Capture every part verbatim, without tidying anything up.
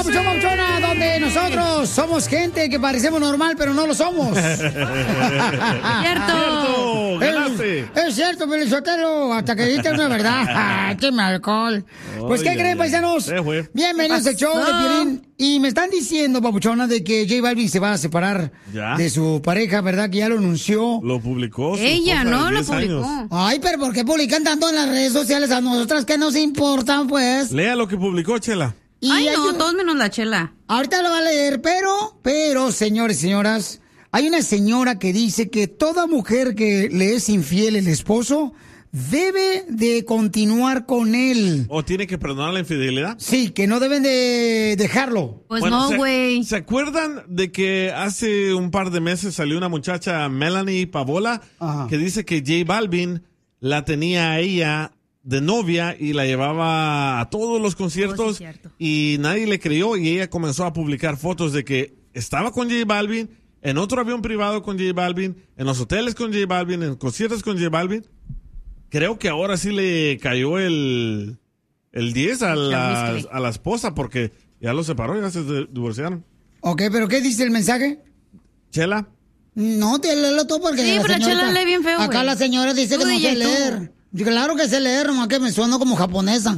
Papuchón, Papuchona, donde nosotros somos gente que parecemos normal, pero no lo somos. ¡Cierto! ¡Ganaste! Es, es cierto, Pelizotelo, hasta que dijiste una verdad. ¡Qué alcohol! Pues, ¿qué creen, paisanos? Bienvenidos al show de Piolín. Y me están diciendo, Papuchona, de que J Balvin se va a separar ¿Ya? de su pareja, ¿verdad? Que ya lo anunció. Lo publicó. Ella, ¿no? Lo publicó. Años. Ay, pero ¿por qué publican tanto en las redes sociales a nosotras que nos importan, pues? Lea lo que publicó, Chela. Y Ay, no, hay... todos menos la Chela. Ahorita lo va a leer, pero, pero, señores y señoras, hay una señora que dice que toda mujer que le es infiel el esposo debe de continuar con él. ¿O tiene que perdonar la infidelidad? Sí, que no deben de dejarlo. Pues Bueno, no, güey. ¿se, ¿Se acuerdan de que hace un par de meses salió una muchacha, Melanie Pavola, Ajá. que dice que J Balvin la tenía a ella de novia y la llevaba a todos los conciertos, Oh, sí, cierto. y nadie le creyó y ella comenzó a publicar fotos de que estaba con J Balvin, en otro avión privado con J Balvin, en los hoteles con J Balvin, en conciertos con J Balvin? Creo que ahora sí le cayó el, el diez a la, a la esposa porque ya lo separó, ya se divorciaron. Ok, pero ¿qué dice el mensaje? Chela. No, te léelo tú porque... Sí, la pero señorita- Chela lee bien feo, Acá güey. la señora dice Tú, que no D J, sé tú. leer. Claro que sé leer, nomás que me sueno como japonesa.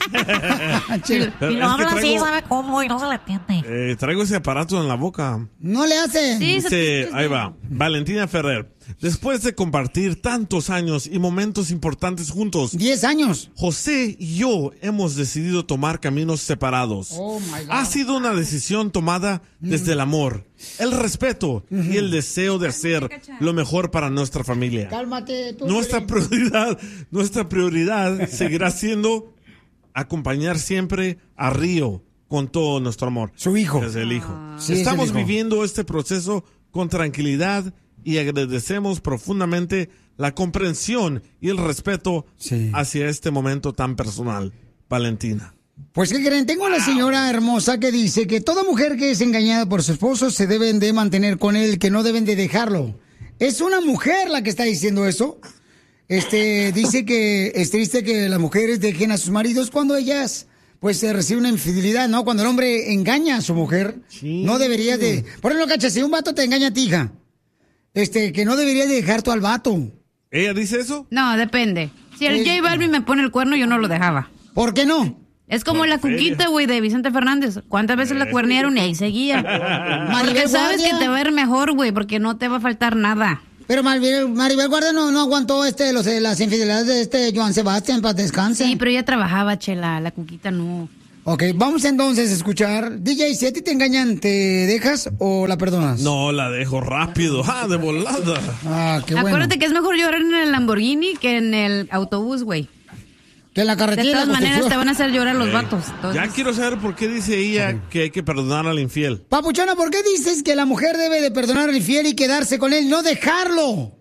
Chela. Pero Y es lo que habla así, traigo- ¿sabe cómo? Y no se le entiende. Eh, traigo ese aparato en la boca. No le hace. Sí, Dice, eso- ahí va, Valentina Ferrer. Después de compartir tantos años y momentos importantes juntos, Diez años. José y yo hemos decidido tomar caminos separados. Oh, my God. Ha sido una decisión tomada desde el amor, el respeto y el deseo de hacer lo mejor para nuestra familia. Cálmate tú. Nuestra Piolín. prioridad, nuestra prioridad seguirá siendo acompañar siempre a Río con todo nuestro amor. Su hijo. Es el hijo. Sí, es Estamos el hijo. viviendo este proceso con tranquilidad y agradecemos profundamente la comprensión y el respeto Sí. hacia este momento tan personal. Valentina. Pues, ¿qué creen? Tengo una señora hermosa que dice que toda mujer que es engañada por su esposo se deben de mantener con él, que no deben de dejarlo. Es una mujer la que está diciendo eso. Este, dice que es triste que las mujeres dejen a sus maridos cuando ellas, pues, se reciben una infidelidad, ¿no? Cuando el hombre engaña a su mujer, Sí. no debería de... Por ejemplo, cacha, si un vato te engaña a ti, hija, este, que no debería de dejar tú al vato. ¿Ella dice eso? No, depende. Si el Es- J Balvin me pone el cuerno, yo no lo dejaba. ¿Por qué no? Es como Por la feria. cuquita, güey, de Vicente Fernández. ¿Cuántas veces la cuernearon y ahí seguía? Porque sabes Guardia. que te va a ir mejor, güey, porque no te va a faltar nada. Pero Maribel, Maribel Guardia no, no aguantó este, los, eh, las infidelidades de este Joan Sebastián, para descanse. Sí, pero ella trabajaba, Chela, la cuquita no. Ok, vamos entonces a escuchar. D J, si a ti te engañan, ¿te dejas o la perdonas? No, la dejo rápido. ¡Ah, de volada! Ah, qué bueno. Acuérdate que es mejor llorar en el Lamborghini que en el autobús, güey. Que en la De carretera. todas la maneras te construcción. van a hacer llorar los Eh, vatos. Entonces, Ya quiero saber por qué dice ella que hay que perdonar al infiel. Papuchona, ¿por qué dices que la mujer debe de perdonar al infiel y quedarse con él, no dejarlo?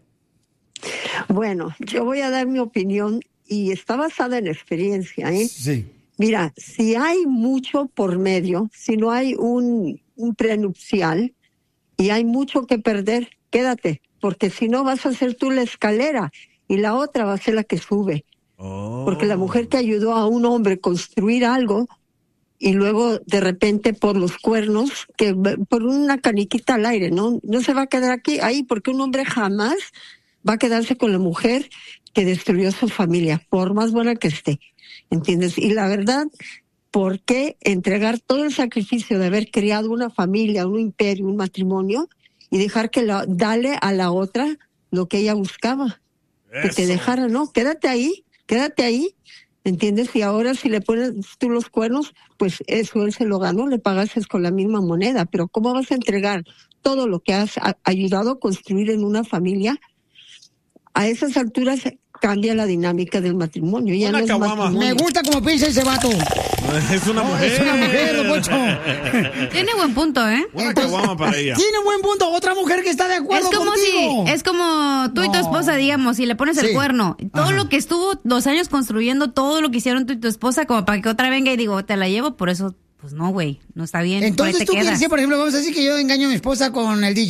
Bueno, yo voy a dar mi opinión y está basada en experiencia, ¿eh? Sí. Mira, si hay mucho por medio, si no hay un, un prenupcial y hay mucho que perder, quédate, porque si no vas a ser tú la escalera y la otra va a ser la que sube. Oh. Porque la mujer que ayudó a un hombre a construir algo y luego de repente por los cuernos, que por una caniquita al aire, ¿no? No se va a quedar aquí, ahí, porque un hombre jamás va a quedarse con la mujer que destruyó su familia, por más buena que esté, ¿entiendes? Y la verdad, ¿por qué entregar todo el sacrificio de haber creado una familia, un imperio, un matrimonio, y dejar que la, dale a la otra lo que ella buscaba? Que te Eso. dejara, ¿no? Quédate ahí, quédate ahí, ¿entiendes? Y ahora si le pones tú los cuernos, pues eso él se lo ganó, le pagaste con la misma moneda, pero ¿cómo vas a entregar todo lo que has a- ayudado a construir en una familia? A esas alturas cambia la dinámica del matrimonio. Ya Una no es caguama. matrimonio. Me gusta como piensa ese vato. Es una No, mujer. es una mujer, don Poncho. tiene buen punto, ¿eh? Una caguama para ella. Tiene un buen punto. Otra mujer que está de acuerdo Es como contigo. si, es como tú y tu No. esposa, digamos, si le pones Sí. el cuerno. Todo Ajá. lo que estuvo dos años construyendo, todo lo que hicieron tú y tu esposa, como para que otra venga y digo, te la llevo, por eso, pues no, güey, no está bien. por ahí Entonces te tú quedas. quieres decir, por ejemplo, vamos a decir que yo engaño a mi esposa con el D J.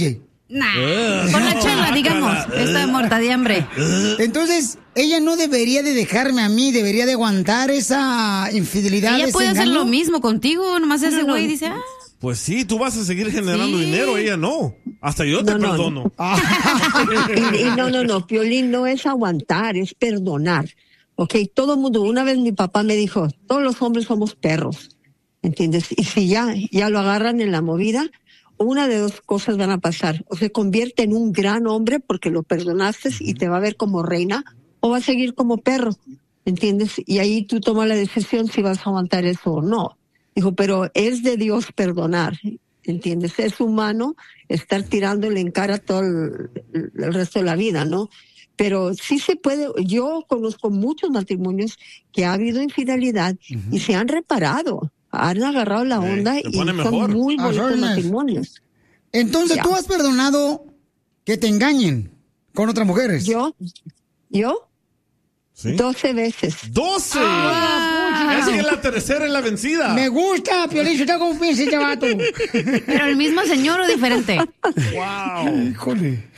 Nah, con la chela, digamos. Esta muerta de hambre. Entonces, ella no debería de dejarme a mí, debería de aguantar esa infidelidad. Ella ese puede hacer engaño. lo mismo contigo, nomás ese No, no. güey dice, ah. Pues sí, tú vas a seguir generando Sí. dinero, ella no. Hasta yo te No, no, perdono. Y, y no, no, no, Piolín no es aguantar, es perdonar. Ok, todo el mundo, una vez mi papá me dijo, todos los hombres somos perros, ¿entiendes? Y si ya, ya lo agarran en la movida, una de dos cosas van a pasar. O se convierte en un gran hombre porque lo perdonaste y te va a ver como reina, o va a seguir como perro, ¿entiendes? Y ahí tú tomas la decisión si vas a aguantar eso o no. Dijo, pero es de Dios perdonar, ¿entiendes? Es humano estar tirándole en cara todo el, el resto de la vida, ¿no? Pero sí se puede, yo conozco muchos matrimonios que ha habido infidelidad uh-huh. y se han reparado, han agarrado la onda eh, y son mejor. muy Ah, bonitos son matrimonios. Entonces, Ya. ¿tú has perdonado que te engañen con otras mujeres? Yo, yo, ¿Sí? doce veces. ¡doce! Ah, es que la tercera es la vencida. Me gusta, Piolín, ¿usted cómo piensa este vato? Pero el mismo señor o diferente. ¡Wow! Híjole.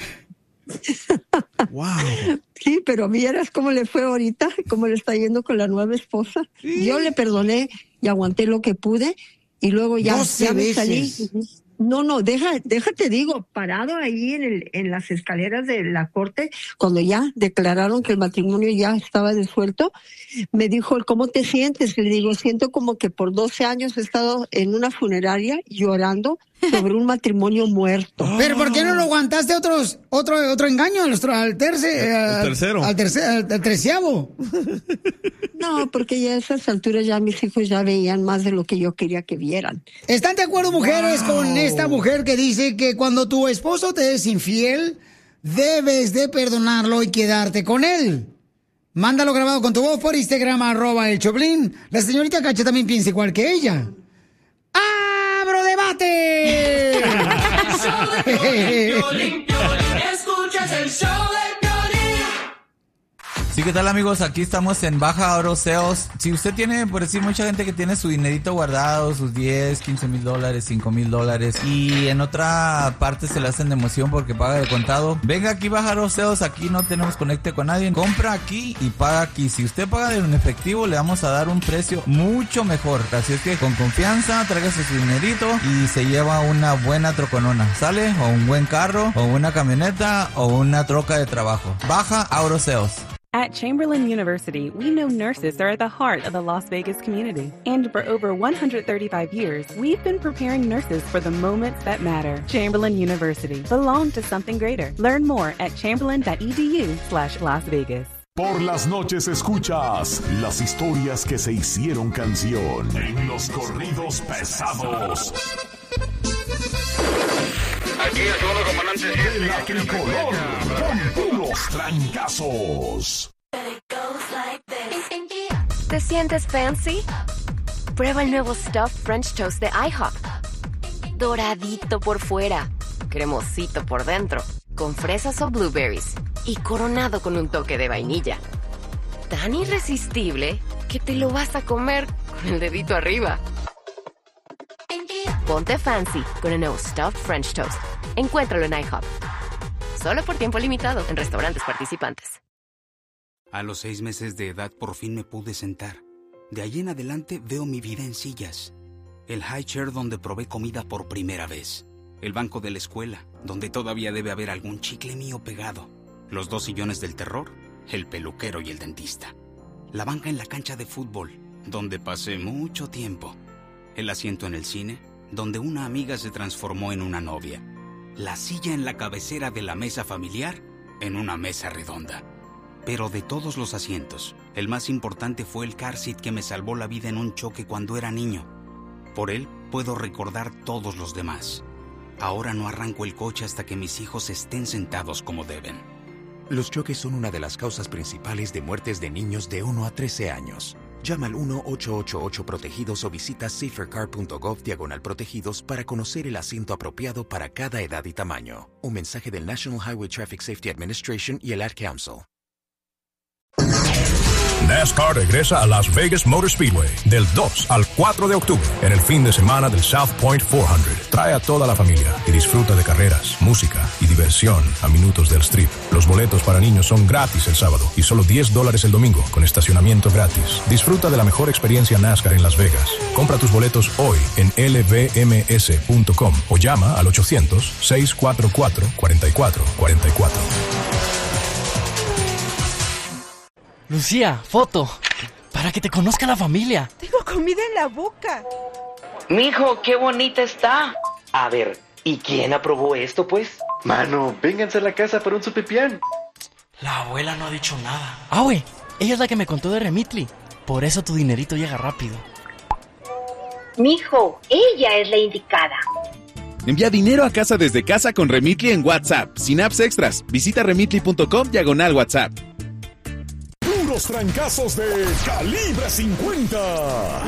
¡Wow! Sí, pero vieras cómo le fue ahorita, cómo le está yendo con la nueva esposa. Sí. Yo le perdoné y aguanté lo que pude y luego ya, doce ya me salí. veces. No, no, deja, déjate digo, parado ahí en el, en las escaleras de la corte, cuando ya declararon que el matrimonio ya estaba disuelto, me dijo, ¿cómo te sientes? Le digo, siento como que por doce años he estado en una funeraria llorando sobre un matrimonio muerto. Pero ¿por qué no lo aguantaste otros, otro, otro engaño al, al, terce, El al tercero. Al, terce, al, al treceavo. No, porque ya a esas alturas ya mis hijos ya veían más de lo que yo quería que vieran. ¿Están de acuerdo, mujeres, wow. con esta mujer que dice que cuando tu esposo te es infiel, debes de perdonarlo y quedarte con él? Mándalo grabado con tu voz por Instagram, arroba el Choplin. La señorita Cacha también piensa igual que ella. ¡Abro debate! Escuchas el show de Piolín. Sí, ¿qué tal, amigos? Aquí estamos en Baja Oro Sales. Si usted tiene, por decir, mucha gente que tiene su dinerito guardado, sus diez, quince mil dólares, cinco mil dólares, y en otra parte se le hacen de emoción porque paga de contado, venga aquí Baja Oro Sales, aquí no tenemos conecte con nadie, compra aquí y paga aquí. Si usted paga de un efectivo, le vamos a dar un precio mucho mejor. Así es que con confianza, tráigase su dinerito y se lleva una buena troconona, ¿sale? O un buen carro, o una camioneta, o una troca de trabajo. Baja Oro Sales. At Chamberlain University, we know nurses are at the heart of the Las Vegas community. And for over one hundred thirty-five years, we've been preparing nurses for the moments that matter. Chamberlain University. Belong to something greater. Learn more at chamberlain.edu slash Las Vegas. Por las noches escuchas las historias que se hicieron canción en los corridos pesados. Aquí el segundo comandante. De la tricolor, con puros trancazos. ¿Te sientes fancy? Prueba el nuevo Stuffed French Toast de IHOP. Doradito por fuera, cremosito por dentro, con fresas o blueberries y coronado con un toque de vainilla. Tan irresistible que te lo vas a comer con el dedito arriba. Ponte fancy con el nuevo Stuffed French Toast. Encuéntralo en IHOP. Solo por tiempo limitado en restaurantes participantes. A los seis meses de edad por fin me pude sentar. De ahí en adelante veo mi vida en sillas. El high chair donde probé comida por primera vez. El banco de la escuela, donde todavía debe haber algún chicle mío pegado. Los dos sillones del terror, el peluquero y el dentista. La banca en la cancha de fútbol, donde pasé mucho tiempo. El asiento en el cine, donde una amiga se transformó en una novia. La silla en la cabecera de la mesa familiar, en una mesa redonda. Pero de todos los asientos, el más importante fue el car seat que me salvó la vida en un choque cuando era niño. Por él puedo recordar todos los demás. Ahora no arranco el coche hasta que mis hijos estén sentados como deben. Los choques son una de las causas principales de muertes de niños de uno a trece años. Llama al uno ocho ocho ocho protegidos o visita safercar.gov diagonal protegidos para conocer el asiento apropiado para cada edad y tamaño. Un mensaje del National Highway Traffic Safety Administration y el Ad Council. NASCAR regresa a Las Vegas Motor Speedway del dos al cuatro de octubre en el fin de semana del South Point cuatrocientos. Trae a toda la familia y disfruta de carreras, música y diversión a minutos del Strip. Los boletos para niños son gratis el sábado y solo diez dólares el domingo, con estacionamiento gratis. Disfruta de la mejor experiencia NASCAR en Las Vegas. Compra tus boletos hoy en L V M S punto com o llama al ochocientos, seiscientos cuarenta y cuatro, cuarenta y cuatro cuarenta y cuatro. Lucía, foto. Para que te conozca la familia. Tengo comida en la boca. Mijo, qué bonita está. A ver, ¿y quién aprobó esto, pues? Mano, vénganse a la casa para un supipián. La abuela no ha dicho nada. Ah, güey, ella es la que me contó de Remitly. Por eso tu dinerito llega rápido. Mijo, ella es la indicada. Envía dinero a casa desde casa con Remitly en WhatsApp, sin apps extras. Visita remitly punto com diagonal WhatsApp. Puros trancazos de Calibre cincuenta.